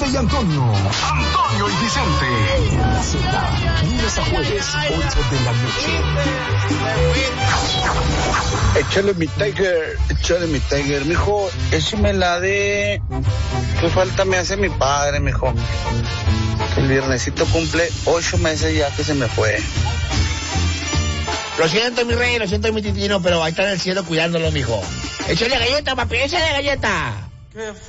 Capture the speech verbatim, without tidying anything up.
y Antonio. Antonio y Vicente. Cita, lunes a jueves, ocho de la noche. Échale mi Tiger, échale mi Tiger, mijo. Échame la de... ¿Qué falta me hace mi padre, mijo? El viernesito cumple ocho meses ya que se me fue. Lo siento, mi rey, lo siento, mi titino, pero ahí está en el cielo cuidándolo, mijo. Échale galleta, papi, échale galleta.